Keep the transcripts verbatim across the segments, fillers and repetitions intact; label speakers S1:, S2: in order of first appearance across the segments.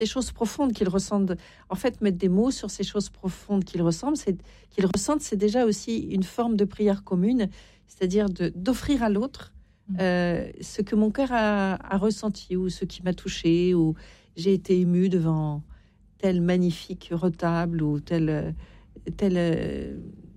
S1: ces choses profondes qu'ils ressentent. En fait, mettre des mots sur ces choses profondes qu'ils ressentent, c'est, qu'ils ressentent, c'est déjà aussi une forme de prière commune, c'est-à-dire de, d'offrir à l'autre euh, ce que mon cœur a, a ressenti, ou ce qui m'a touché, ou j'ai été émue devant tel magnifique retable, ou tel, tel euh,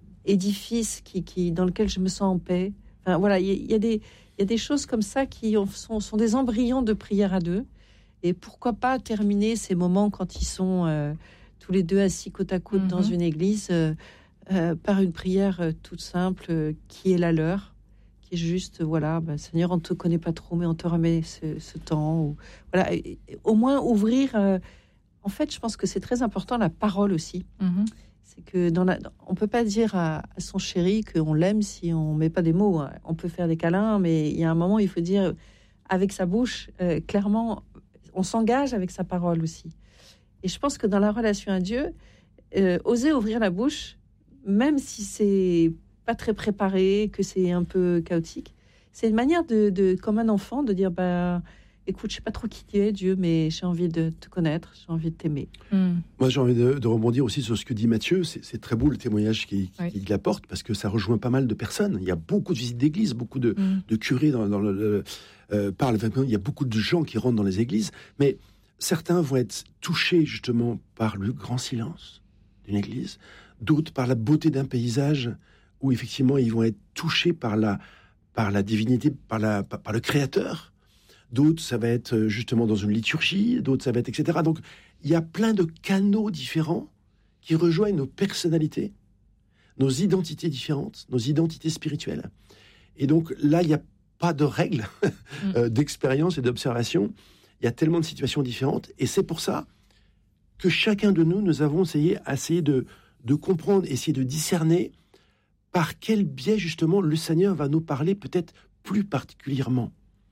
S1: édifice qui, qui, dans lequel je me sens en paix. Enfin, voilà, il y, y a des, il y a des choses comme ça qui ont, sont, sont des embryons de prière à deux. Et pourquoi pas terminer ces moments quand ils sont euh, tous les deux assis côte à côte mm-hmm. dans une église euh, euh, par une prière euh, toute simple euh, qui est la leur, qui est juste, voilà, bah, Seigneur, on ne te connaît pas trop, mais on te remet ce, ce temps. Ou, voilà, et, et, au moins ouvrir. Euh, en fait, je pense que c'est très important la parole aussi. Mm-hmm. C'est que dans la, on peut pas dire à, à son chéri qu'on l'aime si on met pas des mots. Hein. On peut faire des câlins, mais il y a un moment, il faut dire avec sa bouche, euh, clairement. On s'engage avec sa parole aussi. Et je pense que dans la relation à Dieu, euh, oser ouvrir la bouche, même si c'est pas très préparé, que c'est un peu chaotique, c'est une manière de, de comme un enfant, de dire bah, écoute, je sais pas trop qui tu es, Dieu, mais j'ai envie de te connaître, j'ai envie de t'aimer. Mm.
S2: Moi, j'ai envie de, de rebondir aussi sur ce que dit Matthieu. C'est, c'est très beau le témoignage qu'il, oui. qu'il apporte, parce que ça rejoint pas mal de personnes. Il y a beaucoup de visites d'église, beaucoup de, mm. de curés dans, dans le, le Euh, parle, il y a beaucoup de gens qui rentrent dans les églises, mais certains vont être touchés justement par le grand silence d'une église, d'autres par la beauté d'un paysage, où effectivement ils vont être touchés par la, par la divinité, par, la, par, par le Créateur, d'autres ça va être justement dans une liturgie, d'autres ça va être et cetera. Donc il y a plein de canaux différents qui rejoignent nos personnalités, nos identités différentes, nos identités spirituelles. Et donc là, il y a pas de règles euh, d'expérience et d'observation. Il y a tellement de situations différentes. Et c'est pour ça que chacun de nous, nous avons essayé, essayé de, de comprendre, essayer de discerner par quel biais, justement, le Seigneur va nous parler peut-être plus particulièrement.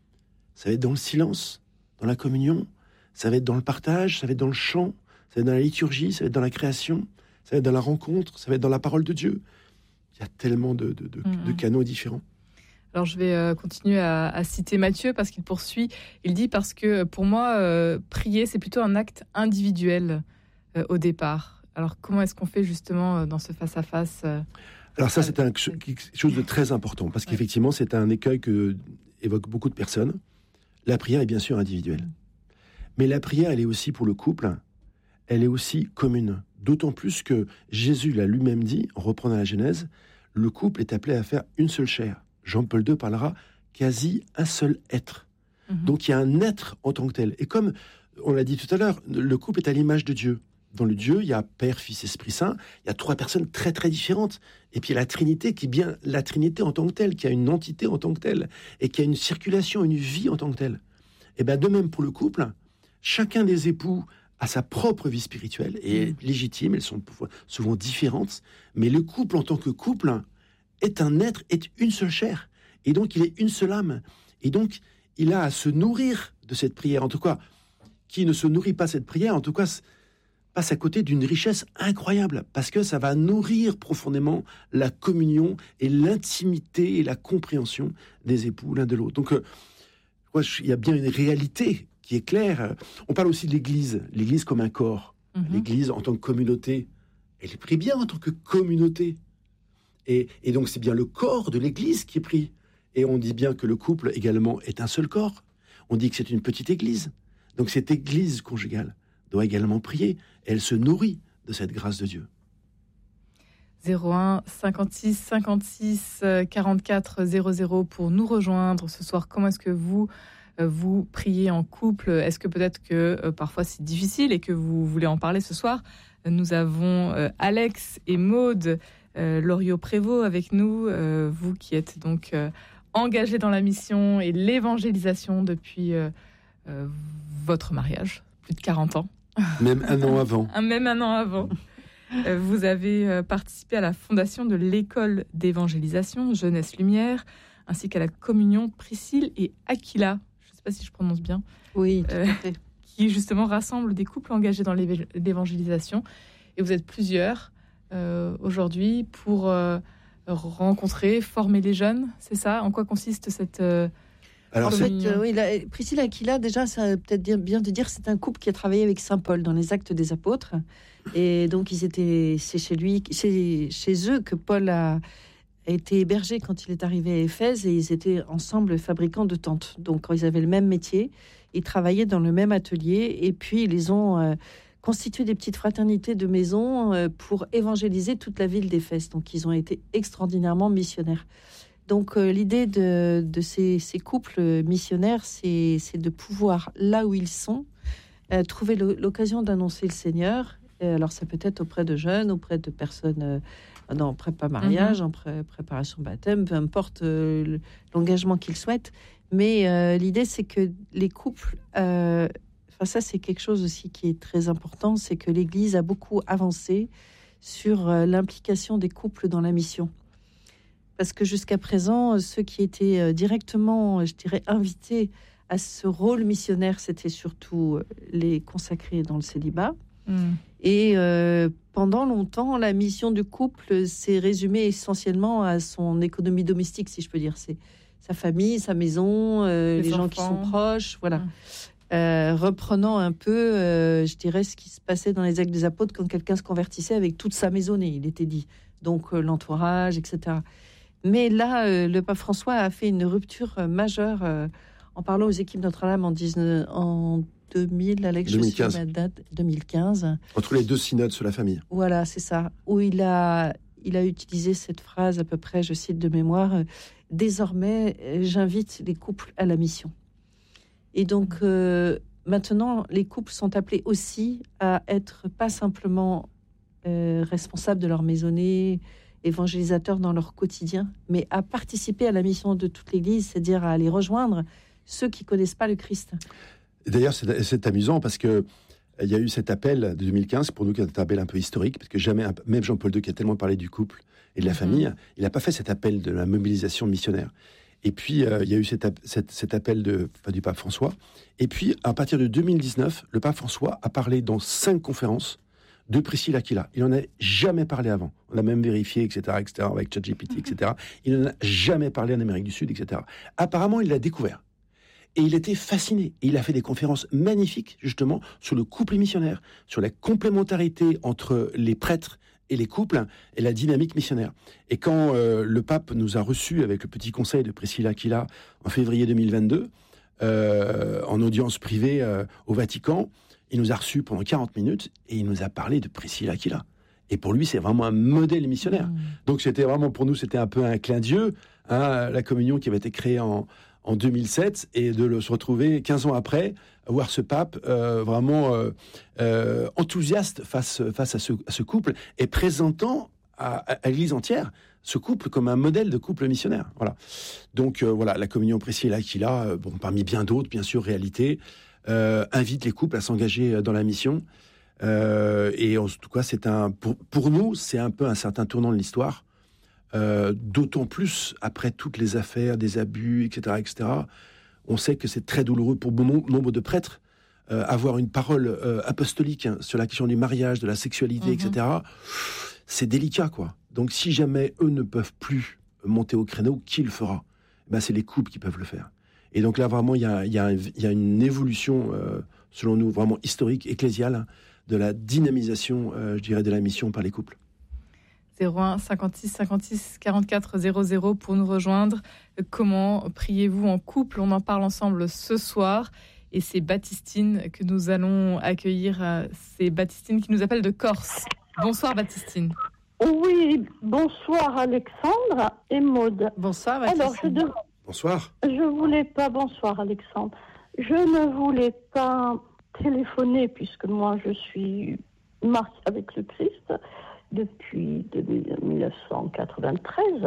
S2: Ça va être dans le silence, dans la communion, ça va être dans le partage, ça va être dans le chant, ça va être dans la liturgie, ça va être dans la création, ça va être dans la rencontre, ça va être dans la parole de Dieu. Il y a tellement de, de, de, mm-hmm. de canaux différents.
S3: Alors je vais euh, continuer à, à citer Matthieu parce qu'il poursuit. Il dit parce que pour moi, euh, prier, c'est plutôt un acte individuel euh, au départ. Alors comment est-ce qu'on fait justement euh, dans ce face-à-face euh,
S2: Alors ça, c'est un, quelque chose de très important parce qu'effectivement, c'est un écueil que évoquent beaucoup de personnes. La prière est bien sûr individuelle. Mais la prière, elle est aussi pour le couple, elle est aussi commune. D'autant plus que Jésus l'a lui-même dit, en reprenant la Genèse, le couple est appelé à faire une seule chair. Jean-Paul deux parlera quasi un seul être. Mmh. Donc il y a un être en tant que tel. Et comme on l'a dit tout à l'heure, le couple est à l'image de Dieu. Dans le Dieu, il y a Père, Fils, Esprit Saint. Il y a trois personnes très très différentes. Et puis il y a la Trinité qui est bien la Trinité en tant que telle, qui a une entité en tant que telle, et qui a une circulation, une vie en tant que telle. Et bien de même pour le couple, chacun des époux a sa propre vie spirituelle et est légitime. Elles sont souvent différentes. Mais le couple en tant que couple est un être, est une seule chair. Et donc, il est une seule âme. Et donc, il a à se nourrir de cette prière. En tout cas, qui ne se nourrit pas de cette prière, en tout cas, passe à côté d'une richesse incroyable. Parce que ça va nourrir profondément la communion et l'intimité et la compréhension des époux l'un de l'autre. Donc, euh, il y a bien une réalité qui est claire. On parle aussi de l'Église. L'Église comme un corps. Mm-hmm. L'Église en tant que communauté. Elle est prise bien en tant que communauté. Et, et donc, c'est bien le corps de l'Église qui est pris. Et on dit bien que le couple, également, est un seul corps. On dit que c'est une petite Église. Donc, cette Église conjugale doit également prier. Elle se nourrit de cette grâce de Dieu.
S3: zéro un cinquante-six cinquante-six quarante-quatre zéro zéro pour nous rejoindre ce soir. Comment est-ce que vous, vous priez en couple ? Est-ce que peut-être que euh, parfois c'est difficile et que vous voulez en parler ce soir ? Nous avons euh, Alex et Maude Euh, Loriot-Prévost avec nous, euh, vous qui êtes donc euh, engagé dans la mission et l'évangélisation depuis euh, euh, votre mariage, plus de quarante ans.
S2: Même un an avant.
S3: Même un an avant. euh, vous avez euh, participé à la fondation de l'école d'évangélisation Jeunesse Lumière, ainsi qu'à la communion Priscille et Aquila. Je ne sais pas si je prononce bien.
S1: Oui, tout à fait.
S3: Euh, qui justement rassemble des couples engagés dans l'évangélisation. Et vous êtes plusieurs Euh, aujourd'hui pour euh, rencontrer, former les jeunes, c'est ça ? En quoi consiste cette, euh,
S2: Alors,
S1: en
S2: c'est...
S1: fait, euh, oui, la, Priscilla et Aquila, déjà, ça peut-être dire, bien de dire, c'est un couple qui a travaillé avec Saint Paul dans les Actes des Apôtres. Et donc, ils étaient, c'est chez lui, chez, chez eux que Paul a, a été hébergé quand il est arrivé à Éphèse, et ils étaient ensemble fabricants de tentes. Donc, ils avaient le même métier, ils travaillaient dans le même atelier, et puis ils les ont euh, constitué des petites fraternités de maisons euh, pour évangéliser toute la ville d'Éphèse. Donc, ils ont été extraordinairement missionnaires. Donc, euh, l'idée de, de ces, ces couples missionnaires, c'est, c'est de pouvoir, là où ils sont, euh, trouver le, l'occasion d'annoncer le Seigneur. Et alors, ça peut être auprès de jeunes, auprès de personnes euh, en prépa-mariage, mm-hmm. en pré- préparation baptême, peu importe euh, l'engagement qu'ils souhaitent. Mais euh, l'idée, c'est que les couples... Euh, enfin, ça, c'est quelque chose aussi qui est très important, c'est que l'Église a beaucoup avancé sur euh, l'implication des couples dans la mission. Parce que jusqu'à présent, ceux qui étaient directement, je dirais, invités à ce rôle missionnaire, c'était surtout les consacrés dans le célibat. Mmh. Et euh, pendant longtemps, la mission du couple s'est résumée essentiellement à son économie domestique, si je peux dire. C'est sa famille, sa maison, euh, les, les gens qui sont proches, voilà. Mmh. Euh, reprenant un peu, euh, je dirais, ce qui se passait dans les Actes des Apôtres quand quelqu'un se convertissait avec toute sa maisonnée, il était dit. Donc euh, l'entourage, et cetera. Mais là, euh, le pape François a fait une rupture euh, majeure euh, en parlant aux équipes Notre-Dame en, dix-neuf, en deux mille, Alex,
S2: deux mille quinze.
S1: Je sais la date, deux mille quinze.
S2: Entre les deux synodes sur la famille.
S1: Voilà, c'est ça. Où il a, il a utilisé cette phrase à peu près, je cite de mémoire, euh, « Désormais, j'invite les couples à la mission ». Et donc, euh, maintenant, les couples sont appelés aussi à être pas simplement euh, responsables de leur maisonnée, évangélisateurs dans leur quotidien, mais à participer à la mission de toute l'Église, c'est-à-dire à aller rejoindre ceux qui ne connaissent pas le Christ.
S2: D'ailleurs, c'est, c'est amusant parce que il y a eu cet appel de deux mille quinze, pour nous, qui est un appel un peu historique, parce que jamais, même Jean-Paul deux, qui a tellement parlé du couple et de la mmh. famille, il n'a pas fait cet appel de la mobilisation missionnaire. Et puis, euh, il y a eu cet, cet, cet appel de, enfin, du pape François. Et puis, à partir de deux mille dix-neuf, le pape François a parlé dans cinq conférences de Priscilla Aquila. Il n'en a jamais parlé avant. On a même vérifié, et cetera, et cetera, avec ChatGPT, et cetera. Il n'en a jamais parlé en Amérique du Sud, et cetera. Apparemment, il l'a découvert. Et il était fasciné. Et il a fait des conférences magnifiques, justement, sur le couple missionnaire, sur la complémentarité entre les prêtres et les couples, et la dynamique missionnaire. Et quand euh, le pape nous a reçus avec le petit conseil de Priscilla Aquila en février deux mille vingt-deux, euh, en audience privée euh, au Vatican, il nous a reçus pendant quarante minutes et il nous a parlé de Priscilla Aquila. Et pour lui, c'est vraiment un modèle missionnaire. Mmh. Donc c'était vraiment, pour nous, c'était un peu un clin d'yeux, hein, la communion qui avait été créée en, en deux mille sept, et de le, se retrouver quinze ans après, voir ce pape euh, vraiment euh, euh, enthousiaste face, face à, ce, à ce couple, et présentant à, à l'Église entière ce couple comme un modèle de couple missionnaire. Voilà. Donc euh, voilà, la communion Priscilla Aquila, euh, bon, parmi bien d'autres, bien sûr, réalités, Euh, invite les couples à s'engager dans la mission. Euh, et en tout cas, c'est un, pour, pour nous, c'est un peu un certain tournant de l'histoire. Euh, d'autant plus après toutes les affaires, des abus, et cetera, et cetera. On sait que c'est très douloureux pour bon nombre de prêtres. Euh, avoir une parole euh, apostolique hein, sur la question du mariage, de la sexualité, mm-hmm. et cetera. C'est délicat, quoi. Donc, si jamais eux ne peuvent plus monter au créneau, qui le fera ? Ben, c'est les couples qui peuvent le faire. Et donc là, vraiment, il y a, y a, y a une évolution, euh, selon nous, vraiment historique, ecclésiale, hein, de la dynamisation, euh, je dirais, de la mission par les couples.
S3: zéro un cinquante-six cinquante-six quarante-quatre zéro zéro pour nous rejoindre. Comment priez-vous en couple ? On en parle ensemble ce soir. Et c'est Baptistine que nous allons accueillir. C'est Baptistine qui nous appelle de Corse. Bonsoir Baptistine.
S4: Oui, bonsoir Alexandre et Maude.
S1: Bonsoir Baptistine. Alors, je dev...
S2: Bonsoir.
S4: Je voulais pas, bonsoir Alexandre. Je ne voulais pas téléphoner puisque moi je suis mariée avec le Christ depuis mille neuf cent quatre-vingt-treize.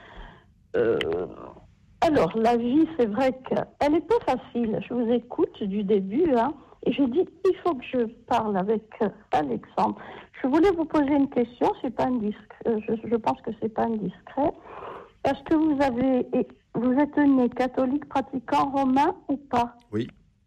S4: Euh, alors la vie, c'est vrai qu'elle n'est pas facile. Je vous écoute du début, hein, et je dis il faut que je parle avec Alexandre. Je voulais vous poser une question, c'est pas indiscret. Je, je pense que c'est pas indiscret. Est-ce que vous avez, vous êtes né catholique pratiquant romain ou pas ?
S2: Oui.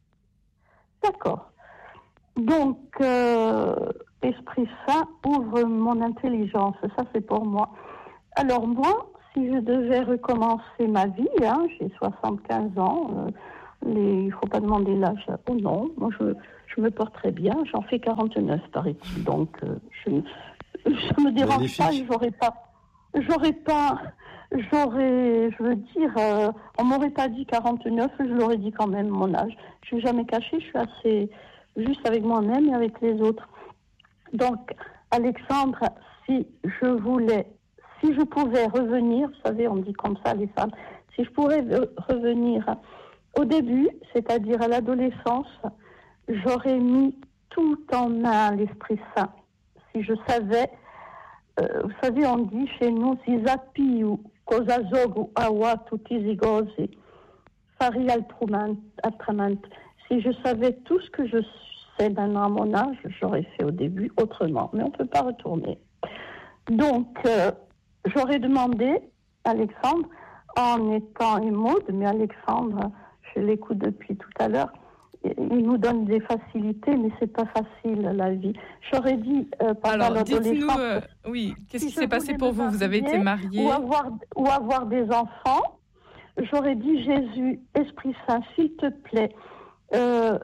S4: D'accord. Donc, euh, Esprit Saint ouvre mon intelligence. Ça, c'est pour moi. Alors moi, si je devais recommencer ma vie, hein, j'ai soixante-quinze ans, euh, les, il ne faut pas demander l'âge au oh non, moi je, je me porte très bien, j'en fais quarante-neuf paraît-il, donc euh, je ne me dérange
S2: Magnifique.
S4: pas, j'aurais pas, j'aurais pas, j'aurais, je veux dire, euh, on m'aurait pas dit quarante-neuf, je l'aurais dit quand même mon âge. Je suis jamais cachée, je suis assez juste avec moi-même et avec les autres. Donc, Alexandre, si je voulais, si je pouvais revenir, vous savez, on dit comme ça les femmes, si je pourrais revenir au début, c'est-à-dire à l'adolescence, j'aurais mis tout en main l'Esprit Saint. Si je savais, euh, vous savez, on dit chez nous, si zapi ou kozazog ou awa tutizigozi, fari altramant. Si je savais tout ce que je sais maintenant à mon âge, j'aurais fait au début autrement, mais on ne peut pas retourner. Donc, euh, j'aurais demandé, Alexandre, en étant émaude, mais Alexandre, je l'écoute depuis tout à l'heure, il nous donne des facilités, mais c'est pas facile la vie. J'aurais dit euh, pendant
S3: Alors, dites-nous,
S4: l'adolescence,
S3: euh, oui, qu'est-ce
S4: si
S3: qui s'est passé pour vous? Vous avez été
S4: marier
S3: mariée
S4: ou avoir ou avoir des enfants. J'aurais dit Jésus, Esprit Saint, s'il te plaît, euh,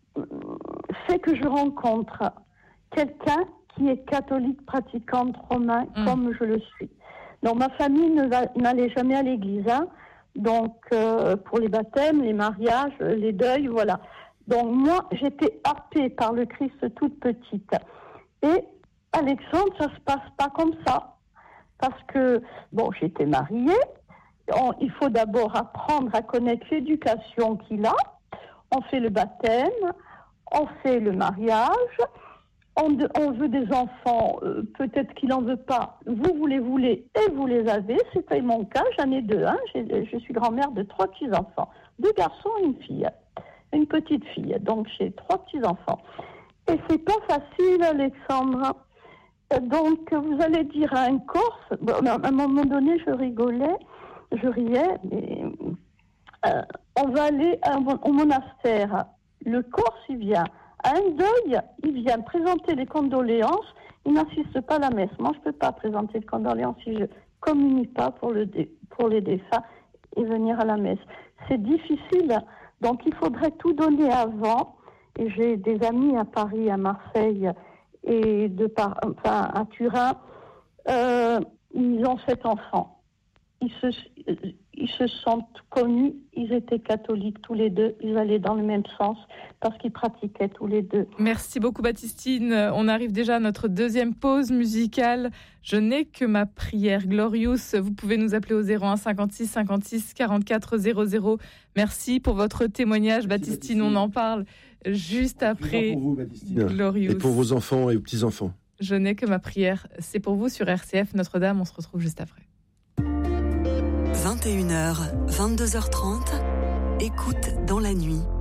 S4: fais que je rencontre quelqu'un qui est catholique pratiquante romain mmh. comme je le suis. Donc ma famille ne va, n'allait jamais à l'église, hein. Donc euh, pour les baptêmes, les mariages, les deuils, voilà. Donc moi, j'étais happée par le Christ toute petite. Et Alexandre, ça se passe pas comme ça. Parce que, bon, j'étais mariée. On, il faut d'abord apprendre à connaître l'éducation qu'il a. On fait le baptême, on fait le mariage, on, de, on veut des enfants, euh, peut-être qu'il n'en veut pas. Vous, vous les voulez et vous les avez. C'était mon cas, j'en ai deux. Hein. J'ai, je suis grand-mère de trois petits-enfants. Deux garçons et une fille. Une petite fille, donc j'ai trois petits-enfants. Et c'est pas facile, Alexandre. Donc, vous allez dire à un Corse, bon, à un moment donné, je rigolais, je riais, mais euh, on va aller à, au monastère. Le Corse, il vient. À un deuil, il vient présenter les condoléances, il n'assiste pas à la messe. Moi, je ne peux pas présenter les condoléances si je ne communie pas pour, le dé, pour les défunts et venir à la messe. C'est difficile. Donc, il faudrait tout donner avant. Et j'ai des amis à Paris, à Marseille et de par, enfin, à Turin. Euh, ils ont sept enfants. Ils se, ils se sentent connus. Ils étaient catholiques tous les deux. Ils allaient dans le même sens parce qu'ils pratiquaient tous les deux.
S3: Merci beaucoup, Baptistine. On arrive déjà à notre deuxième pause musicale. Je n'ai que ma prière. Glorious, vous pouvez nous appeler au zéro un cinquante-six cinquante-six quarante-quatre zéro zéro. Merci pour votre témoignage, Baptistine. Baptistine. On en parle juste après.
S2: Pour vous, Baptistine.
S3: Glorious.
S2: Et pour vos enfants et vos petits-enfants.
S3: Je n'ai que ma prière. C'est pour vous sur R C F Notre-Dame. On se retrouve juste après.
S5: vingt et une heures, vingt-deux heures trente, écoute dans la nuit.